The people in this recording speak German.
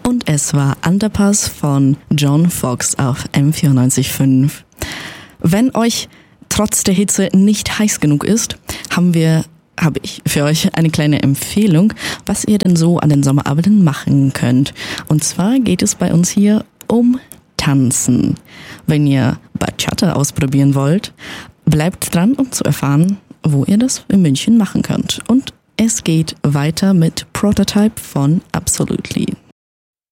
Und es war Underpass von John Foxx auf M94.5. Wenn euch trotz der Hitze nicht heiß genug ist, habe ich für euch eine kleine Empfehlung, was ihr denn so an den Sommerabenden machen könnt. Und zwar geht es bei uns hier um Tanzen. Wenn ihr Bachata ausprobieren wollt, bleibt dran, um zu erfahren, wo ihr das in München machen könnt. Und es geht weiter mit Prototype von Absolutely.